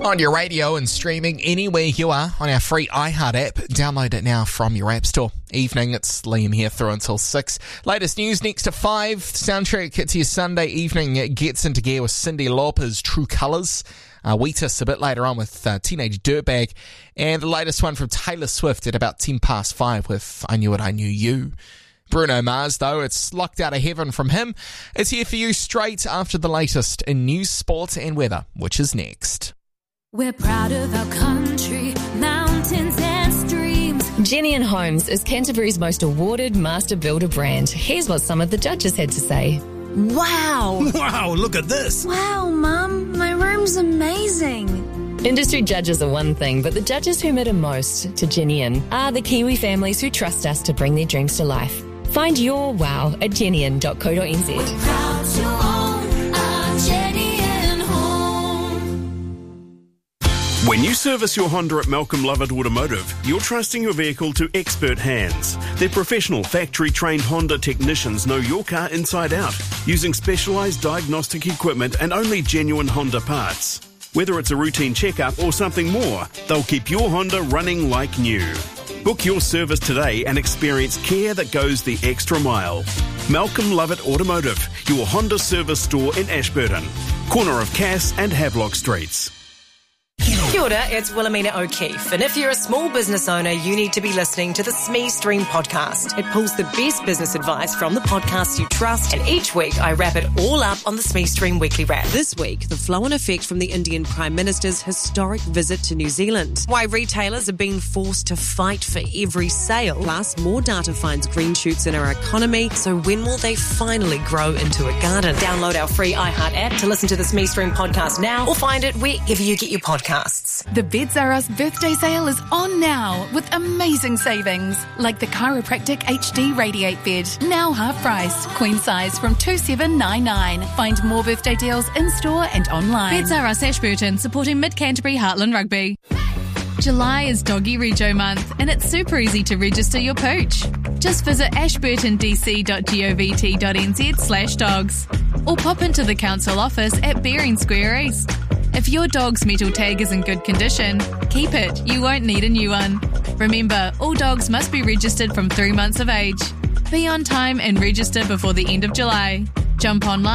On your radio and streaming anywhere you are on our free iHeart app. Download it now from your app store. Evening, it's Liam here through until 6. Latest news next to 5. Soundtrack to your Sunday evening. It gets into gear with Cyndi Lauper's True Colours. Wheatus a bit later on with Teenage Dirtbag. And the latest one from Taylor Swift at about 10 past 5 with I Knew It, I Knew You. Bruno Mars, though, it's locked out of heaven from him. It's here for you straight after the latest in news, sport and weather, which is next. We're proud of our country, mountains and streams. Jenny & Homes is Canterbury's most awarded master builder brand. Here's what some of the judges had to say. Wow! Wow, look at this! Wow, Mum, my room's amazing. Industry judges are one thing, but the judges who matter most to Jenny are the Kiwi families who trust us to bring their dreams to life. Find your wow at jennyin.co.nz. We're proud to own our Jenny & Home. When you service your Honda at Malcolm Lovett Automotive, you're trusting your vehicle to expert hands. Their professional, factory-trained Honda technicians know your car inside out, using specialised diagnostic equipment and only genuine Honda parts. Whether it's a routine checkup or something more, they'll keep your Honda running like new. Book your service today and experience care that goes the extra mile. Malcolm Lovett Automotive, your Honda service store in Ashburton, corner of Cass and Havelock Streets. Kia ora, it's Wilhelmina O'Keefe, and if you're a small business owner, you need to be listening to the SME Stream podcast. It pulls the best business advice from the podcasts you trust, and each week I wrap it all up on the SME Stream Weekly Wrap. This week, the flow-on effect from the Indian Prime Minister's historic visit to New Zealand. Why retailers are being forced to fight for every sale. Plus, more data finds green shoots in our economy, so when will they finally grow into a garden? Download our free iHeart app to listen to the SME Stream podcast now, or find it wherever you get your podcasts. The Beds R Us birthday sale is on now with amazing savings, like the Chiropractic HD Radiate bed, now half price, queen size from $2,799. Find more birthday deals in store and online. Beds R Us Ashburton, supporting Mid Canterbury Heartland Rugby. July is Doggy Rego month, and it's super easy to register your pooch. Just visit ashburtondc.govt.nz/dogs or pop into the council office at Bering Square East. If your dog's metal tag is in good condition, keep it. You won't need a new one. Remember, all dogs must be registered from 3 months of age. Be on time and register before the end of July. Jump online